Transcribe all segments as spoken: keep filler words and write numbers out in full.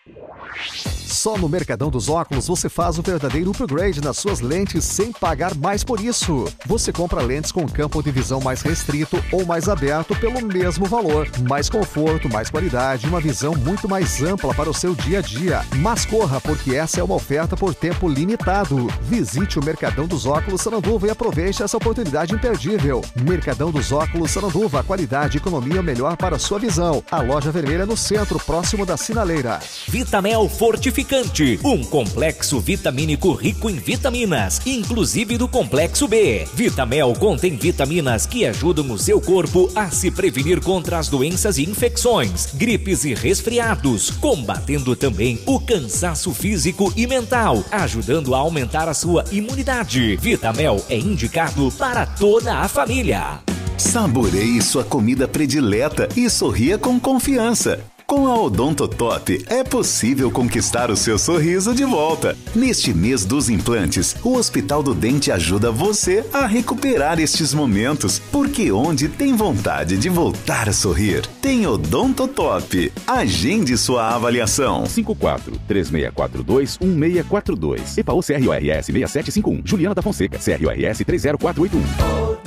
Só no Mercadão dos Óculos você faz o verdadeiro upgrade nas suas lentes sem pagar mais por isso. Você compra lentes com campo de visão mais restrito ou mais aberto pelo mesmo valor. Mais conforto, mais qualidade e uma visão muito mais ampla para o seu dia a dia. Mas corra, porque essa é uma oferta por tempo limitado. Visite o Mercadão dos Óculos Sananduva e aproveite essa oportunidade imperdível. Mercadão dos Óculos Sananduva, qualidade e economia melhor para a sua visão. A loja vermelha no centro, próximo da Sinaleira. Vitamel Fortificante, um complexo vitamínico rico em vitaminas, inclusive do complexo B. Vitamel contém vitaminas que ajudam o seu corpo a se prevenir contra as doenças e infecções, gripes e resfriados, combatendo também o cansaço físico e mental, ajudando a aumentar a sua imunidade. Vitamel é indicado para toda a família. Saboreie sua comida predileta e sorria com confiança. Com a Odontotop é possível conquistar o seu sorriso de volta. Neste mês dos implantes, o Hospital do Dente ajuda você a recuperar estes momentos, porque onde tem vontade de voltar a sorrir, tem Odontotop. Agende sua avaliação. cinco quatro três seis quatro dois um seis quatro dois. E P A U C R O R S seis sete cinco um. Juliana da Fonseca, C R O R S três zero quatro oito um.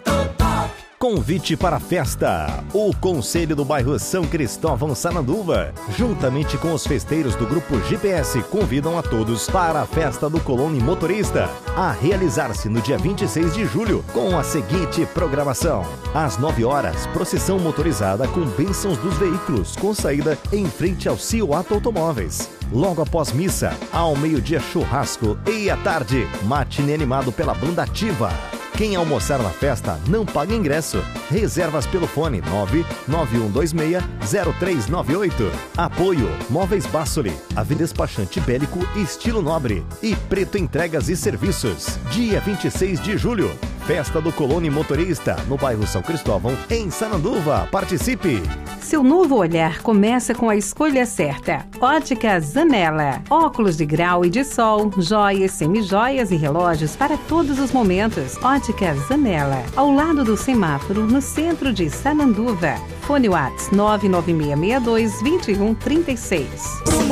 Convite para a festa. O Conselho do Bairro São Cristóvão Sananduva, juntamente com os festeiros do Grupo G P S, convidam a todos para a festa do Colone Motorista, a realizar-se no dia vinte e seis de julho, com a seguinte programação. Às nove horas, procissão motorizada com bênçãos dos veículos, com saída em frente ao Cioato Automóveis. Logo após missa, ao meio-dia churrasco e à tarde, matinê animado pela banda Ativa. Quem almoçar na festa não paga ingresso. Reservas pelo fone nove nove um dois seis zero três nove oito. Apoio Móveis Bassoli, Avenida Despachante Bélico Estilo Nobre e Preto Entregas e Serviços. Dia vinte e seis de julho, Festa do Colone Motorista, no bairro São Cristóvão, em Sananduva. Participe! Seu novo olhar começa com a escolha certa. Ótica Zanella. Óculos de grau e de sol, joias, semijoias e relógios para todos os momentos. Ótica Zanella. Ao lado do semáforo, no centro de Sananduva. Fone Whats nove nove seis seis dois dois um três seis.